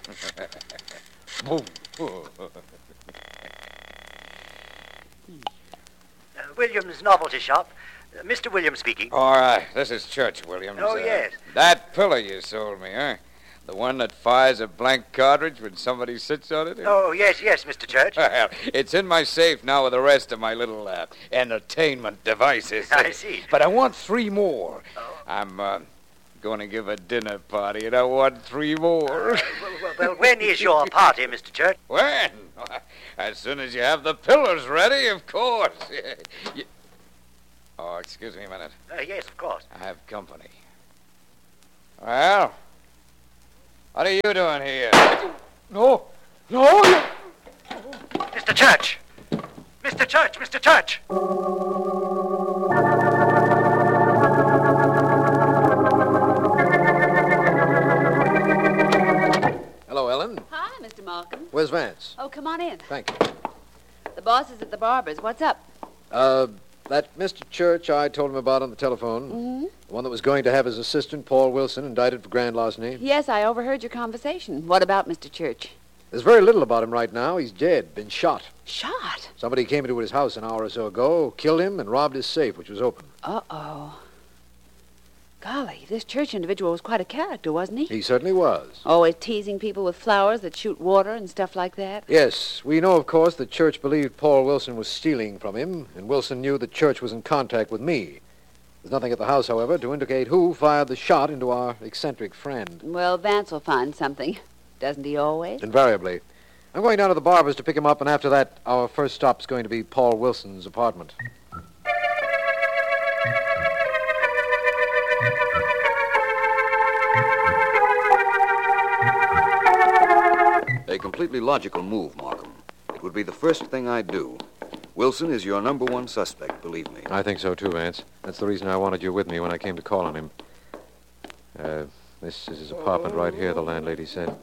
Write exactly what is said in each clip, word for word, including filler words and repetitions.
Williams Novelty Shop. Uh, Mister Williams speaking. All right, this is Church, Williams. Oh, uh, yes. That pillow you sold me, huh? The one that fires a blank cartridge when somebody sits on it? Oh, yes, yes, Mister Church. Well, it's in my safe now with the rest of my little uh, entertainment devices. I see. But I want three more. Oh. I'm uh, going to give a dinner party, and I want three more. Uh, well, well, well, when is your party, Mister Church? When? As soon as you have the pillows ready, of course. You... Oh, excuse me a minute. Uh, yes, of course. I have company. Well, what are you doing here? No, no. Mister Church! Mister Church! Mister Church! Hello, Ellen. Hi, Mister Malcolm. Where's Vance? Oh, come on in. Thank you. The boss is at the barber's. What's up? Uh, that Mister Church I told him about on the telephone, Mm-hmm. the one that was going to have his assistant, Paul Wilson, indicted for grand larceny. Yes, I overheard your conversation. What about Mister Church? There's very little about him right now. He's dead, been shot. Shot? Somebody came into his house an hour or so ago, killed him, and robbed his safe, which was open. Uh-oh. Golly, this Church individual was quite a character, wasn't he? He certainly was. Always teasing people with flowers that shoot water and stuff like that. Yes, we know, of course, that Church believed Paul Wilson was stealing from him, and Wilson knew that Church was in contact with me. There's nothing at the house, however, to indicate who fired the shot into our eccentric friend. Well, Vance will find something. Doesn't he always? Invariably. I'm going down to the barber's to pick him up, and after that, our first stop's going to be Paul Wilson's apartment. A completely logical move, Markham. It would be the first thing I'd do. Wilson is your number one suspect, believe me. I think so, too, Vance. That's the reason I wanted you with me when I came to call on him. Uh, this is his apartment right here, the landlady said.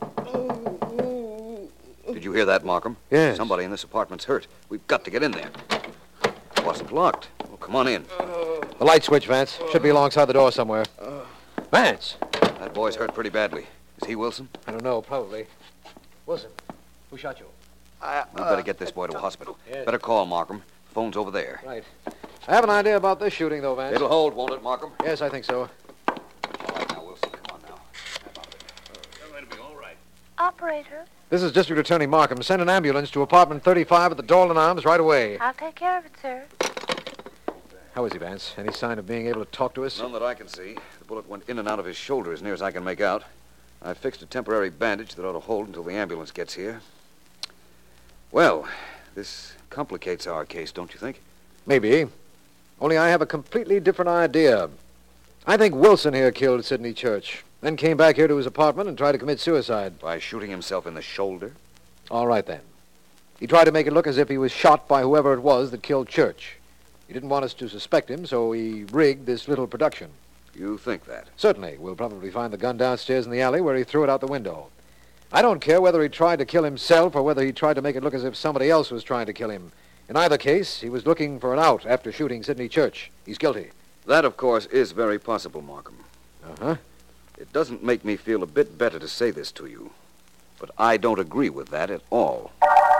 Did you hear that, Markham? Yes. Somebody in this apartment's hurt. We've got to get in there. It wasn't locked. Well, come on in. The light switch, Vance. Should be alongside the door somewhere. Vance! That boy's hurt pretty badly. Is he Wilson? I don't know, probably. Wilson, who shot you? Uh, We better get this boy to a hospital. Yes. Better call, Markham. Phone's over there. Right. I have an idea about this shooting, though, Vance. It'll hold, won't it, Markham? Yes, I think so. All right now, Wilson. Come on now. How about it? It'll be all right. Operator, This is District Attorney Markham. Send an ambulance to apartment thirty-five at the Dolan Arms right away. I'll take care of it, sir. How is he, Vance? Any sign of being able to talk to us? None that I can see. The bullet went in and out of his shoulder as near as I can make out. I fixed a temporary bandage that ought to hold until the ambulance gets here. Well, this complicates our case, don't you think? Maybe. Only I have a completely different idea. I think Wilson here killed Sidney Church, then came back here to his apartment and tried to commit suicide. By shooting himself in the shoulder? All right, then. He tried to make it look as if he was shot by whoever it was that killed Church. He didn't want us to suspect him, so he rigged this little production. You think that? Certainly. We'll probably find the gun downstairs in the alley where he threw it out the window. I don't care whether he tried to kill himself or whether he tried to make it look as if somebody else was trying to kill him. In either case, he was looking for an out after shooting Sidney Church. He's guilty. That, of course, is very possible, Markham. Uh-huh. It doesn't make me feel a bit better to say this to you, but I don't agree with that at all.